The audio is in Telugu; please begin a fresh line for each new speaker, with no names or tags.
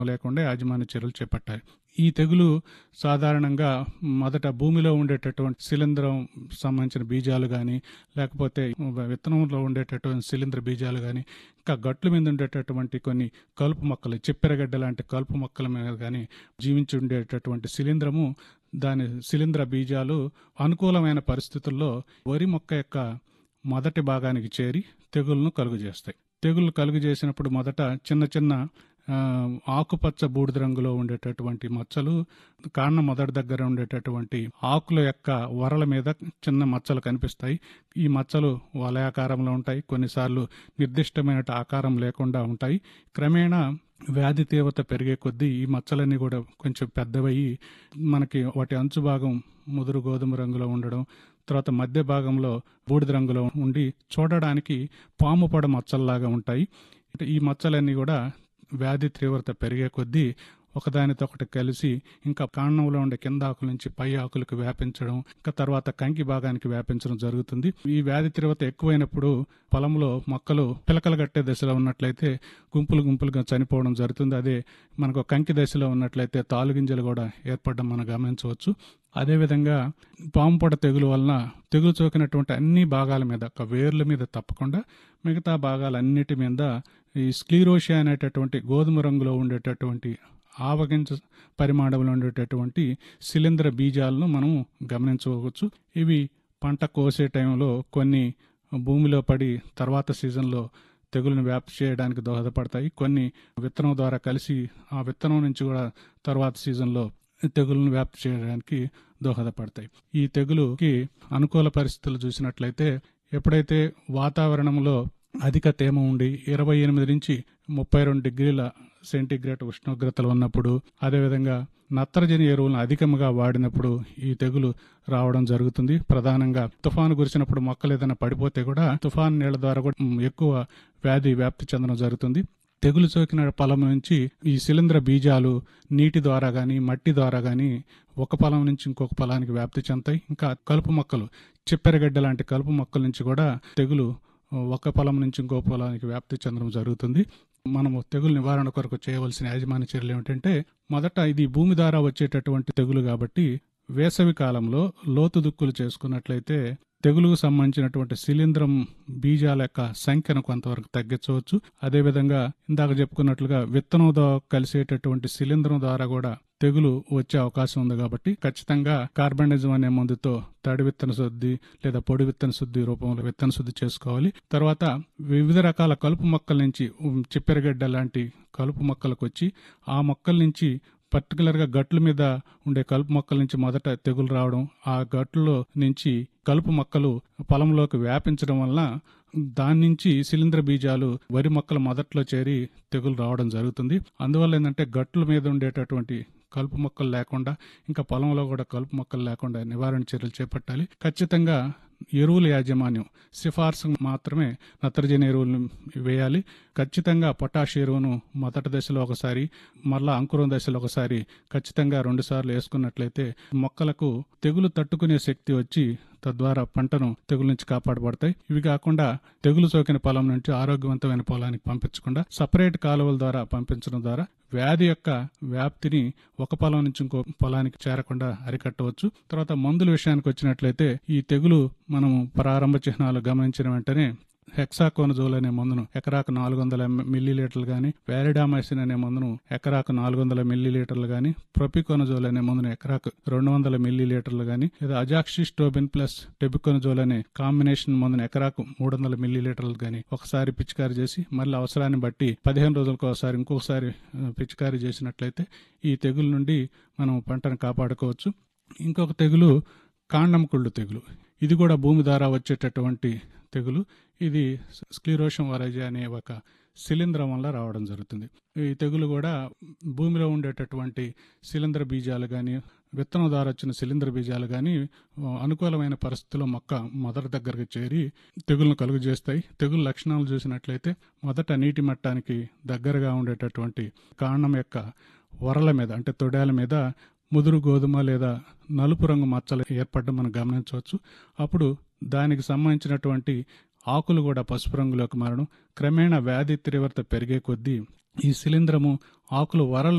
లేకుండా యాజమాన్య చర్యలు చేపట్టాలి. ఈ తెగులు సాధారణంగా మొదట భూమిలో ఉండేటటువంటి శిలీంధ్రం సంబంధించిన బీజాలు గానీ, లేకపోతే విత్తనంలో ఉండేటటువంటి శిలీంధ్ర బీజాలు గానీ, ఇంకా గట్ల మీద ఉండేటటువంటి కొన్ని కలుపు మొక్కలు, చిప్పెరగడ్డ లాంటి కలుపు మొక్కల మీద గానీ జీవించి ఉండేటటువంటి శిలీంధ్రము, దాని శిలీంధ్ర బీజాలు అనుకూలమైన పరిస్థితుల్లో వరి మొక్క యొక్క మొదటి భాగానికి చేరి తెగులను కలుగజేస్తాయి. తెగులు కలుగజేసినప్పుడు మొదట చిన్న చిన్న ఆకుపచ్చ బూడిద రంగులో ఉండేటటువంటి మచ్చలు, కాండం మొదటి దగ్గర ఉండేటటువంటి ఆకుల యొక్క వరల మీద చిన్న మచ్చలు కనిపిస్తాయి. ఈ మచ్చలు వలయాకారంలో ఉంటాయి, కొన్నిసార్లు నిర్దిష్టమైన ఆకారం లేకుండా ఉంటాయి. క్రమేణా వ్యాధి తీవ్రత పెరిగే కొద్దీ ఈ మచ్చలన్నీ కూడా కొంచెం పెద్దవయ్యి మనకి వాటి అంచు భాగం ముదురు గోధుమ రంగులో ఉండడం, తర్వాత మధ్య భాగంలో బూడిద రంగులో ఉండి చూడడానికి పాము పొడ మచ్చల్లాగా ఉంటాయి. ఈ మచ్చలన్నీ కూడా వ్యాధి తీవ్రత పెరిగే కొద్దీ ఒకదానితో ఒకటి కలిసి ఇంకా కాండంలో ఉండే కింద ఆకుల నుంచి పై ఆకులకు వ్యాపించడం, ఇంకా తర్వాత కంకి భాగానికి వ్యాపించడం జరుగుతుంది. ఈ వ్యాధి తీవ్రత ఎక్కువైనప్పుడు పొలంలో మొక్కలు పిలకలు కట్టే దశలో ఉన్నట్లయితే గుంపులు గుంపులుగా చనిపోవడం జరుగుతుంది. అదే మనకు కంకి దశలో ఉన్నట్లయితే తాలుగింజలు కూడా ఏర్పడడం మనం గమనించవచ్చు. అదేవిధంగా పాము పొడ తెగులు వలన తెగులు సోకినటువంటి అన్ని భాగాల మీద, వేర్ల మీద తప్పకుండా మిగతా భాగాలన్నిటి మీద ఈ స్క్లీరోషియా అనేటటువంటి గోధుమ రంగులో ఉండేటటువంటి ఆవగింజ పరిమాణంలో ఉండేటటువంటి శిలీంధ్ర బీజాలను మనం గమనించవచ్చు. ఇవి పంట కోసే టైంలో కొన్ని భూమిలో పడి తర్వాత సీజన్లో తెగులను వ్యాప్తి చేయడానికి దోహదపడతాయి. కొన్ని విత్తనం ద్వారా కలిసి ఆ విత్తనం నుంచి కూడా తర్వాత సీజన్లో తెగులను వ్యాప్తి చేయడానికి దోహదపడతాయి. ఈ తెగులుకి అనుకూల పరిస్థితులు చూసినట్లయితే ఎప్పుడైతే వాతావరణంలో అధిక తేమ ఉండి 28 నుంచి 32 డిగ్రీల సెంటీగ్రేడ్ ఉష్ణోగ్రతలు ఉన్నప్పుడు, అదేవిధంగా నత్రజని ఎరువులను అధికంగా వాడినప్పుడు ఈ తెగులు రావడం జరుగుతుంది. ప్రధానంగా తుఫాను కురిసినప్పుడు మొక్కలు ఏదైనా పడిపోతే కూడా తుఫాను నీళ్ల ద్వారా కూడా ఎక్కువ వ్యాధి వ్యాప్తి చెందడం జరుగుతుంది. తెగులు సోకిన పొలం నుంచి ఈ శిలీంధ్ర బీజాలు నీటి ద్వారా గాని మట్టి ద్వారా గాని ఒక పొలం నుంచి ఇంకొక పొలానికి వ్యాప్తి చెందుతాయి. ఇంకా కలుపు మొక్కలు, చిప్పెరగడ్డ లాంటి కలుపు మొక్కల నుంచి కూడా తెగులు ఒక పొలం నుంచి ఇంకో పొలానికి వ్యాప్తి చెందడం జరుగుతుంది. మనము తెగులు నివారణ కొరకు చేయవలసిన యాజమాన్య చర్యలు ఏమిటంటే, మొదట ఇది భూమి ద్వారా వచ్చేటటువంటి తెగులు కాబట్టి వేసవి కాలంలో లోతు దుక్కులు చేసుకున్నట్లయితే తెగులుకు సంబంధించినటువంటి శిలీంధ్రం బీజాల యొక్క సంఖ్యను కొంతవరకు తగ్గించవచ్చు. అదేవిధంగా ఇందాక చెప్పుకున్నట్లుగా విత్తనంతో కలిసేటటువంటి శిలీంధ్రం ద్వారా కూడా తెగులు వచ్చే అవకాశం ఉంది కాబట్టి ఖచ్చితంగా కార్బనిజం అనే మందుతో తడి విత్తన శుద్ధి లేదా పొడి విత్తన శుద్ధి రూపంలో విత్తన శుద్ధి చేసుకోవాలి. తర్వాత వివిధ రకాల కలుపు మొక్కల నుంచి చిప్పెరగడ్డ లాంటి కలుపు మొక్కలకు వచ్చి ఆ మొక్కల నుంచి పర్టికులర్గా గట్ల మీద ఉండే కలుపు మొక్కల నుంచి మొదట తెగులు రావడం, ఆ గట్లలో నుంచి కలుపు మొక్కలు పొలంలోకి వ్యాపించడం వలన దాని నుంచి శిలీంధ్ర బీజాలు వరి మొక్కల మొదట్లో చేరి తెగులు రావడం జరుగుతుంది. అందువల్ల ఏంటంటే గట్ల మీద ఉండేటటువంటి కలుపు మొక్కలు లేకుండా, ఇంకా పొలంలో కూడా కలుపు మొక్కలు లేకుండా నివారణ చర్యలు చేపట్టాలి. ఖచ్చితంగా ఎరువుల యాజమాన్యం సిఫార్సు మాత్రమే నత్రజని ఎరువులను వేయాలి. ఖచ్చితంగా పొటాష్ ఎరువును మొదటి దశలో ఒకసారి, మళ్ళా అంకురం దశలో ఒకసారి ఖచ్చితంగా 2 సార్లు వేసుకున్నట్లయితే మొక్కలకు తెగులు తట్టుకునే శక్తి వచ్చి తద్వారా పంటను తెగులు నుంచి కాపాడబడతాయి. ఇవి కాకుండా తెగులు సోకిన పొలం నుంచి ఆరోగ్యవంతమైన పొలానికి పంపించకుండా సపరేట్ కాలువల ద్వారా పంపించడం ద్వారా వ్యాధి యొక్క వ్యాప్తిని ఒక పొలం నుంచి ఇంకో పొలానికి చేరకుండా అరికట్టవచ్చు. తర్వాత మందుల విషయానికి వచ్చినట్లయితే ఈ తెగులు మనము ప్రారంభ చిహ్నాలు గమనించిన వెంటనే హెక్సాకోనజోల్ అనే మందును ఎకరాకు 400 మిల్లీలీటర్లు గాని, వ్యాలిడామైసిన్ అనే మందును ఎకరాకు 400 మిల్లీలీటర్లు గాని, ప్రొపికోనజోల్ అనే మందును ఎకరాకు 200 మిల్లీలీటర్లు గాని, లేదా అజాక్సిస్ట్రోబిన్ ప్లస్ టెబుకోనజోల్ అనే కాంబినేషన్ మందును ఎకరాకు 300 మిల్లీలీటర్లు గాని ఒకసారి పిచికారీ చేసి మళ్ళీ అవసరాన్ని బట్టి 15 రోజులకు ఒకసారి ఇంకొకసారి పిచికారీ చేసినట్లయితే ఈ తెగులు నుండి మనం పంటను కాపాడుకోవచ్చు. ఇంకొక తెగులు కాండం కుళ్ళు తెగులు. ఇది కూడా భూమి ద్వారా వచ్చేటటువంటి తెగులు. ఇది స్క్లీరోషియం వరైజా అనే ఒక శిలీంధ్రం వల్ల రావడం జరుగుతుంది. ఈ తెగులు కూడా భూమిలో ఉండేటటువంటి శిలీంధ్ర బీజాలు కానీ, విత్తనం ద్వారా వచ్చిన శిలీంధ్ర బీజాలు కానీ అనుకూలమైన పరిస్థితుల్లో మొక్క మొదటి దగ్గరకు చేరి తెగులను కలుగజేస్తాయి. తెగులు లక్షణాలు చూసినట్లయితే మొదట నీటి మట్టానికి దగ్గరగా ఉండేటటువంటి కాండం యొక్క వరల మీద, అంటే తొడాల మీద ముదురు గోధుమ లేదా నలుపు రంగు మచ్చలు ఏర్పడడం మనం గమనించవచ్చు. అప్పుడు దానికి సంబంధించినటువంటి ఆకులు కూడా పసుపు రంగులోకి మారడం, క్రమేణా వ్యాధి తీవ్రత పెరిగే కొద్దీ ఈ శిలీంధ్రము ఆకులు వరలు